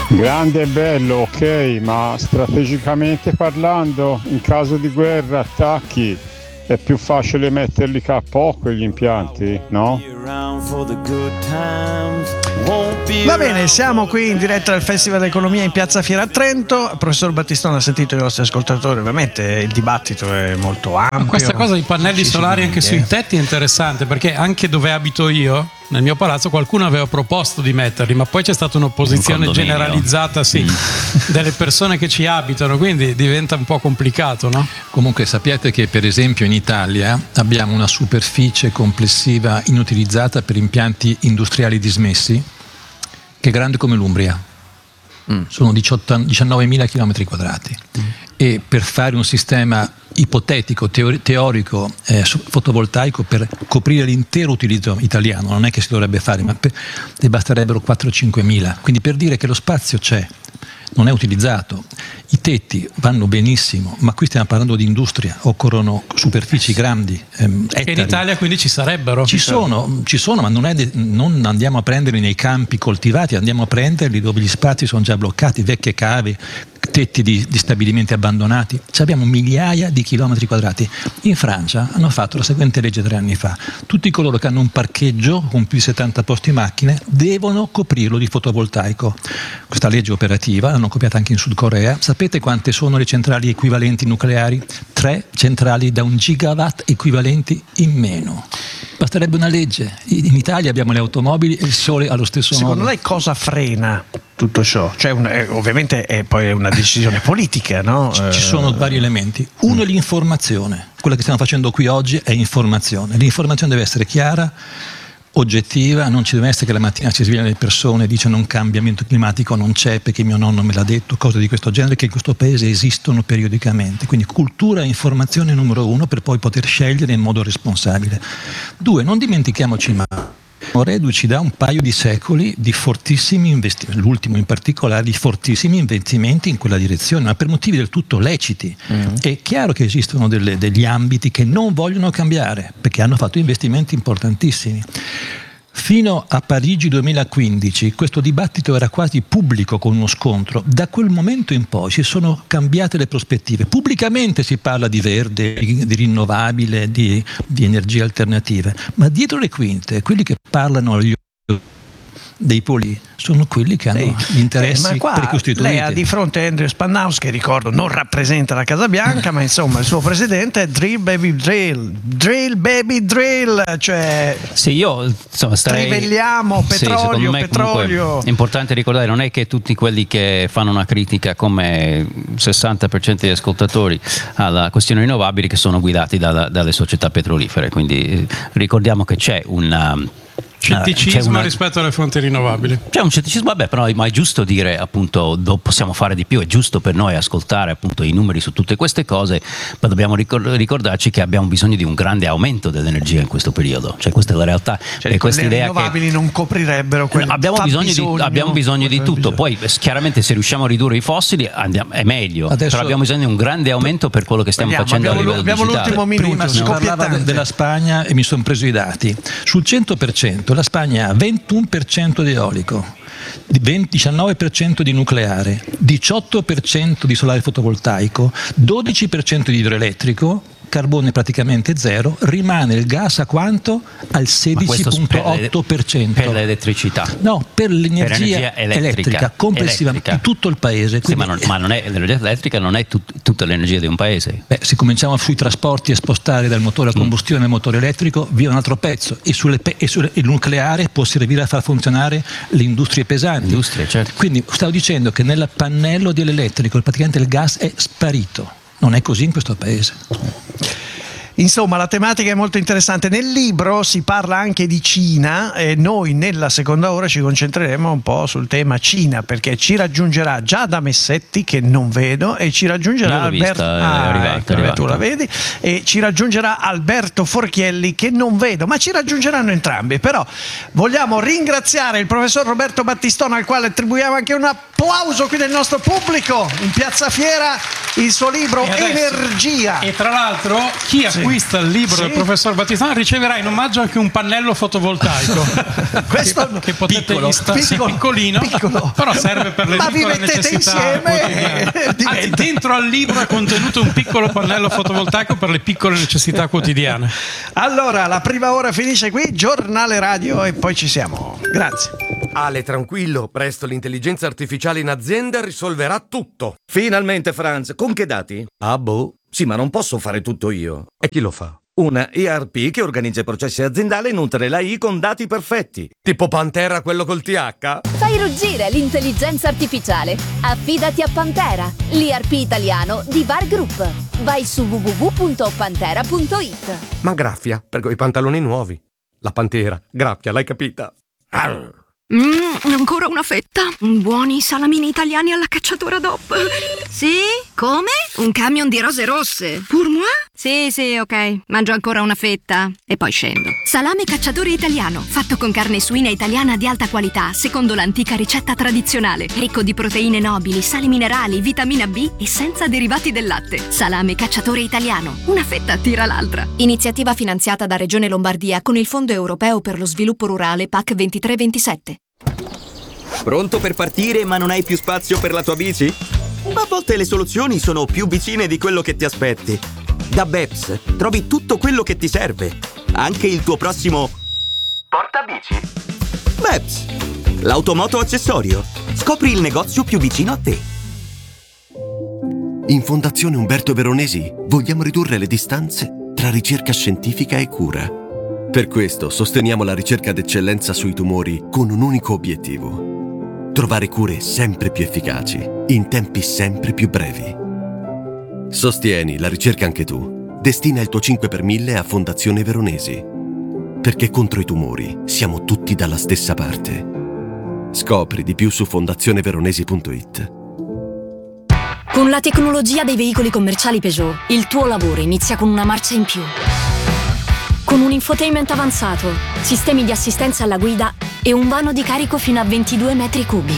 Grande e bello, ok, ma strategicamente parlando, in caso di guerra, attacchi, è più facile metterli KO quegli impianti, no? Va bene, siamo qui in diretta al Festival dell'Economia in Piazza Fiera a Trento. Professor Battistone, ha sentito i nostri ascoltatori, ovviamente il dibattito è molto ampio. Questa cosa dei pannelli solari anche sui tetti è interessante, perché anche dove abito io, nel mio palazzo, qualcuno aveva proposto di metterli, ma poi c'è stata un'opposizione generalizzata delle persone che ci abitano, quindi diventa un po' complicato, no? Comunque sappiate che per esempio in Italia abbiamo una superficie complessiva inutilizzata per impianti industriali dismessi che è grande come l'Umbria. Sono 19.000 km quadrati. E per fare un sistema ipotetico, teorico, fotovoltaico per coprire l'intero utilizzo italiano, non è che si dovrebbe fare, ma ne basterebbero 4-5.000. Quindi per dire che lo spazio c'è, non è utilizzato, i tetti vanno benissimo, ma qui stiamo parlando di industria, occorrono superfici grandi, ettari. E in Italia quindi ci sarebbero? Ci sono, ma non andiamo a prenderli nei campi coltivati, andiamo a prenderli dove gli spazi sono già bloccati, vecchie cave, tetti di stabilimenti abbandonati. Abbiamo migliaia di chilometri quadrati. In Francia hanno fatto la seguente legge 3 anni fa: tutti coloro che hanno un parcheggio con più di 70 posti macchine devono coprirlo di fotovoltaico. Questa legge operativa l'hanno copiata anche in Sud Corea. Sapete quante sono le centrali equivalenti nucleari? 3 centrali da 1 gigawatt equivalenti in meno. Basterebbe una legge. In Italia abbiamo le automobili e il sole allo stesso modo. Secondo lei cosa frena tutto ciò? Cioè ovviamente è poi una decisione politica, no? Ci sono vari elementi. Uno è l'informazione. Quella che stiamo facendo qui oggi è informazione. L'informazione deve essere chiara, oggettiva, non ci deve essere che la mattina si svegliano le persone e dicono un cambiamento climatico non c'è perché mio nonno me l'ha detto, cose di questo genere che in questo paese esistono periodicamente. Quindi cultura e informazione numero 1 per poi poter scegliere in modo responsabile. 2, non dimentichiamoci mai, reduci da un paio di secoli di fortissimi investimenti, l'ultimo in particolare, di fortissimi investimenti in quella direzione, ma per motivi del tutto leciti. È chiaro che esistono degli ambiti che non vogliono cambiare, perché hanno fatto investimenti importantissimi. Fino a Parigi 2015 questo dibattito era quasi pubblico, con uno scontro. Da quel momento in poi si sono cambiate le prospettive. Pubblicamente si parla di verde, di rinnovabile, di energie alternative, ma dietro le quinte quelli che parlano agli dei poli sono quelli che hanno gli interessi precostituiti. Lei ha di fronte Andrew Spannhaus, che ricordo non rappresenta la Casa Bianca, ma insomma il suo presidente è drill baby drill, cioè sì, io insomma trivelliamo petrolio. È importante ricordare, non è che tutti quelli che fanno una critica, come 60% degli ascoltatori alla questione rinnovabili, che sono guidati dalle società petrolifere, quindi ricordiamo che c'è un scetticismo rispetto alle fonti rinnovabili. C'è un scetticismo, però ma è giusto dire, appunto, possiamo fare di più, è giusto per noi ascoltare appunto i numeri su tutte queste cose, ma dobbiamo ricordarci che abbiamo bisogno di un grande aumento dell'energia in questo periodo, cioè questa è la realtà. Cioè, queste rinnovabili non coprirebbero quello. Abbiamo bisogno di tutto, poi chiaramente se riusciamo a ridurre i fossili è meglio. Adesso, però abbiamo bisogno di un grande aumento per quello che stiamo facendo a livello digitale. L'ultimo minuto. Prima si parlava della Spagna e mi sono preso i dati. Sul 100% la Spagna ha 21% di eolico, 19% di nucleare, 18% di solare fotovoltaico, 12% di idroelettrico, carbone praticamente zero, rimane il gas a quanto? Al 16,8%. Per l'elettricità? No, per l'energia elettrica complessivamente in tutto il paese. Sì, ma non è l'energia elettrica, non è tutta l'energia di un paese. Se cominciamo sui trasporti a spostare dal motore a combustione al motore elettrico, via un altro pezzo, e il nucleare può servire a far funzionare le industrie pesanti. Certo. Quindi stavo dicendo che nel pannello dell'elettrico praticamente il gas è sparito. Non è così in questo paese. Insomma, la tematica è molto interessante. Nel libro si parla anche di Cina e noi nella seconda ora ci concentreremo un po' sul tema Cina, perché ci raggiungerà Giada Messetti, che non vedo, e ci raggiungerà Alberto, tu la vedi, e ci raggiungerà Alberto Forchielli, che non vedo, ma ci raggiungeranno entrambi. Però vogliamo ringraziare il professor Roberto Battistone, al quale attribuiamo anche un applauso qui del nostro pubblico in Piazza Fiera. il suo libro Energia. E tra l'altro chi acquista il libro del professor Battistano riceverà in omaggio anche un pannello fotovoltaico. Questo che potete piccolino, però serve per le piccole necessità quotidiane. Dentro al libro è contenuto un piccolo pannello fotovoltaico per le piccole necessità quotidiane. Allora, la prima ora finisce qui, giornale radio, e poi ci siamo. Grazie. Ale, tranquillo, presto l'intelligenza artificiale in azienda risolverà tutto. Finalmente, Franz, con che dati? Ah, boh. Sì, ma non posso fare tutto io. E chi lo fa? Una ERP che organizza i processi aziendali e nutre la I con dati perfetti. Tipo Pantera, quello col TH? Fai ruggire l'intelligenza artificiale. Affidati a Pantera, l'ERP italiano di VAR Group. Vai su www.pantera.it. Ma graffia, per quei pantaloni nuovi. La Pantera, graffia, l'hai capita? Arr. Ancora una fetta. Buoni salamini italiani alla cacciatora DOP. Sì? Come? Un camion di rose rosse. Pour moi? Sì, ok. Mangio ancora una fetta e poi scendo. Salame cacciatore italiano, fatto con carne suina italiana di alta qualità, secondo l'antica ricetta tradizionale. Ricco di proteine nobili, sali minerali, vitamina B e senza derivati del latte. Salame cacciatore italiano. Una fetta tira l'altra. Iniziativa finanziata da Regione Lombardia con il Fondo Europeo per lo Sviluppo Rurale PAC 23-27. Pronto per partire ma non hai più spazio per la tua bici? A volte le soluzioni sono più vicine di quello che ti aspetti. Da Beps trovi tutto quello che ti serve, anche il tuo prossimo portabici. Beps, l'automoto accessorio. Scopri il negozio più vicino a te. In Fondazione Umberto Veronesi vogliamo ridurre le distanze tra ricerca scientifica e cura. Per questo sosteniamo la ricerca d'eccellenza sui tumori con un unico obiettivo: trovare cure sempre più efficaci, in tempi sempre più brevi. Sostieni la ricerca anche tu. Destina il tuo 5 per 1000 a Fondazione Veronesi. Perché contro i tumori siamo tutti dalla stessa parte. Scopri di più su fondazioneveronesi.it. Con la tecnologia dei veicoli commerciali Peugeot, il tuo lavoro inizia con una marcia in più. Con un infotainment avanzato, sistemi di assistenza alla guida e un vano di carico fino a 22 metri cubi.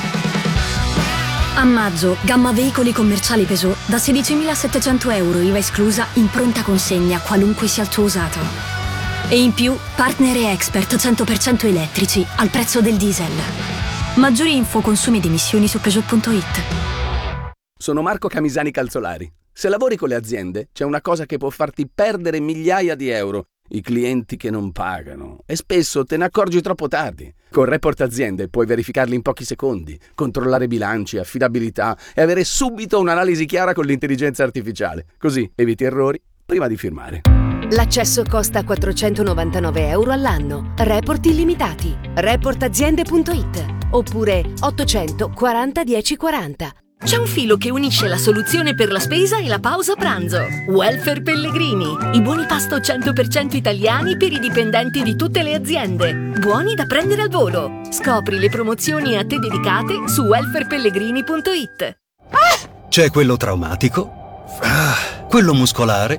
A maggio, gamma veicoli commerciali Peugeot da 16.700 euro IVA esclusa in pronta consegna qualunque sia il tuo usato. E in più, partner e expert 100% elettrici al prezzo del diesel. Maggiori info, consumi ed emissioni su Peugeot.it. Sono Marco Camisani Calzolari. Se lavori con le aziende, c'è una cosa che può farti perdere migliaia di euro: i clienti che non pagano. E spesso te ne accorgi troppo tardi. Con Report Aziende puoi verificarli in pochi secondi, controllare bilanci, affidabilità e avere subito un'analisi chiara con l'intelligenza artificiale. Così eviti errori prima di firmare. L'accesso costa 499 euro all'anno. Report illimitati. Reportaziende.it oppure 840 1040. C'è un filo che unisce la soluzione per la spesa e la pausa pranzo. Welfare Pellegrini. I buoni pasto 100% italiani per i dipendenti di tutte le aziende. Buoni da prendere al volo. Scopri le promozioni a te dedicate su welfarepellegrini.it. C'è quello traumatico, quello muscolare,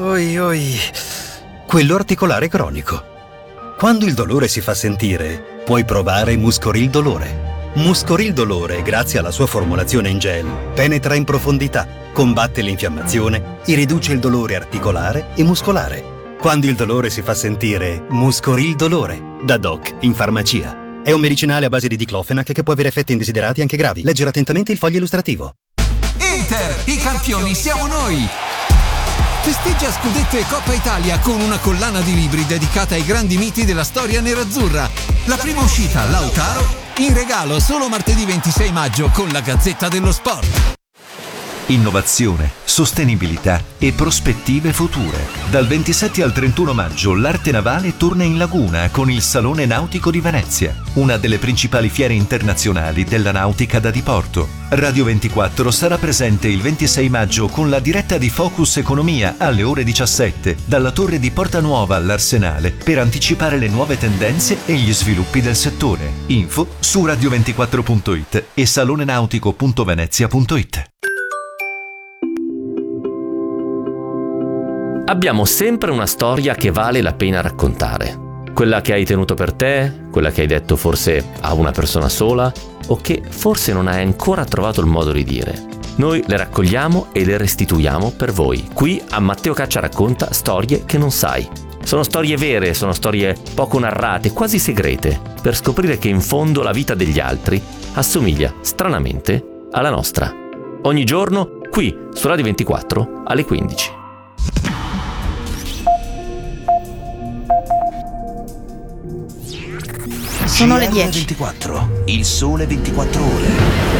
quello articolare cronico. Quando il dolore si fa sentire, puoi provare Muscoril Dolore. Muscoril Dolore, grazie alla sua formulazione in gel, penetra in profondità, combatte l'infiammazione e riduce il dolore articolare e muscolare. Quando il dolore si fa sentire, Muscoril Dolore, da Doc in farmacia. È un medicinale a base di diclofenac che può avere effetti indesiderati anche gravi. Leggere attentamente il foglio illustrativo. Inter, i campioni siamo noi! Festeggia Scudetto e Coppa Italia con una collana di libri dedicata ai grandi miti della storia nerazzurra. La prima uscita, Lautaro, in regalo solo martedì 26 maggio con la Gazzetta dello Sport. Innovazione, sostenibilità e prospettive future. Dal 27 al 31 maggio l'arte navale torna in laguna con il Salone Nautico di Venezia, una delle principali fiere internazionali della nautica da diporto. Radio 24 sarà presente il 26 maggio con la diretta di Focus Economia alle ore 17 dalla torre di Porta Nuova all'Arsenale per anticipare le nuove tendenze e gli sviluppi del settore. Info su radio24.it e salonenautico.venezia.it. Abbiamo sempre una storia che vale la pena raccontare. Quella che hai tenuto per te, quella che hai detto forse a una persona sola o che forse non hai ancora trovato il modo di dire. Noi le raccogliamo e le restituiamo per voi. Qui a Matteo Caccia racconta storie che non sai. Sono storie vere, sono storie poco narrate, quasi segrete, per scoprire che in fondo la vita degli altri assomiglia stranamente alla nostra. Ogni giorno qui su Radio 24 alle 15. Sono le 10. 24, il sole 24 ore.